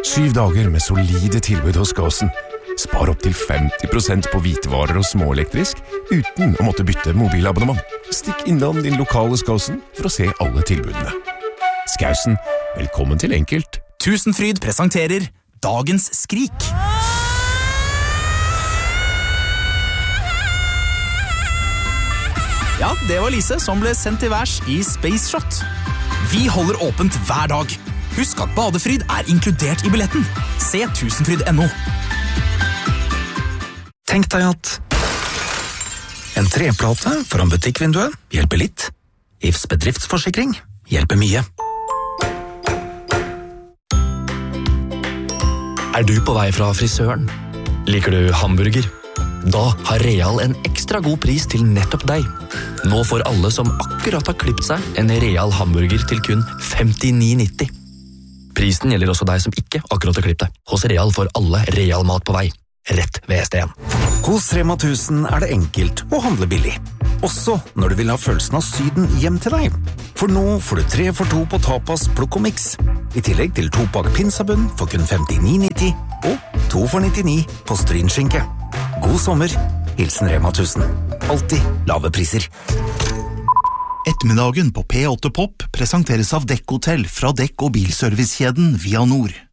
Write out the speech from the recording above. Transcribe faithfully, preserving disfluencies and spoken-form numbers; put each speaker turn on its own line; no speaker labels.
Syv dager med solide tilbud hos Gåsen. Spar opp til femti prosent på hvitevarer og småelektrisk uten å måtte bytte mobilabonnement. Stikk innom din lokale Gåsen for å se alle tilbudene. Skausen, velkommen til Enkelt.
Tusenfryd presenterer Dagens skrik. Ja, det var Lise som ble sendt til værs i Space Shot. Vi holder åpent hver dag. Husk at badefryd er inkludert i billetten. Se tusenfryd punktum no.
Tenk deg at en treplate foran butikkvinduet hjelper litt. I F S bedriftsforsikring hjelper mye. Er du på vei fra frisøren? Liker du hamburger? Da har Real en ekstra god pris til nettopp deg. Nå får alle som akkurat har klippet seg en Real hamburger til kun femtini nitti. Prisen gjelder også deg som ikke akkurat har klippet deg. Hos Real får alle Real mat på vei. Rett ved S D en. Hos Rema tusen er det enkelt å handle billig. Også når du vil ha følelsen av Syden hjem til deg. For nå får du tre for to på tapas, plukk og mix. I tillegg til to pak pinsabunn for kun femtini nitti og to for nittini på strynskinke. God sommer, hilsen Rema tusen. Alltid lave priser.
Ettermiddagen på P åtte Pop presenteres av Dekk Hotell fra Dekk- og bilservicekjeden Via Nord.